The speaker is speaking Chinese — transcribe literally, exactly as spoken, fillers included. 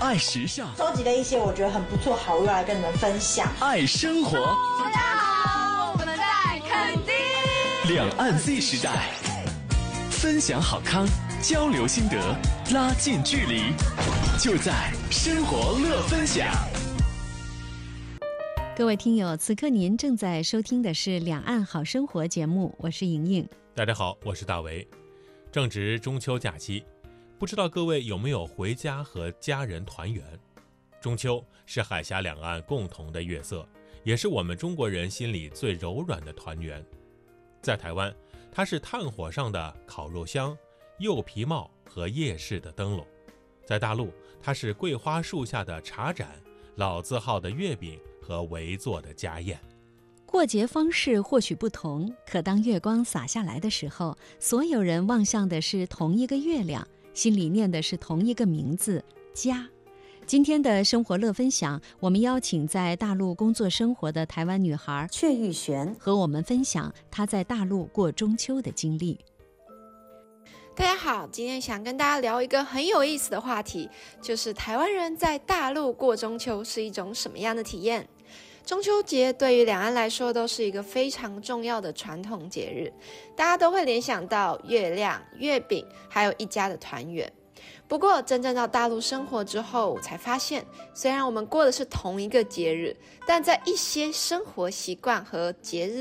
爱时尚， 收集了一些我觉得很不错好物来跟你们分享。 爱生活。 大家好，我们在垦丁。 两岸 Z 时代，分享好康，交流心得，拉近距离，就在生活乐分享。 各位听友，此刻您正在收听的是《两岸好生活》节目，我是莹莹。 大家好，我是大为。正值中秋假期，不知道各位有没有回家和家人团圆？中秋是海峡两岸共同的月色，也是我们中国人心里最柔软的团圆。在台湾，它是炭火上的烤肉香、柚皮帽和夜市的灯笼；在大陆，它是桂花树下的茶盏、老字号的月饼和围坐的家宴。 过节方式或许不同，可当月光洒下来的时候，所有人望向的是同一个月亮，心里念的是同一个名字——家。今天的生活乐分享，我们邀请在大陆工作生活的台湾女孩阙玉璇和我们分享她在大陆过中秋的经历。 大家好，今天想跟大家聊一个很有意思的话题，就是台湾人在大陆过中秋是一种什么样的体验。中秋节对于两岸来说都是一个非常重要的传统节日，大家都会联想到月亮、月饼，还有一家的团圆。不过真正到大陆生活之后，才发现虽然我们过的是同一个节日，但在一些生活习惯和节日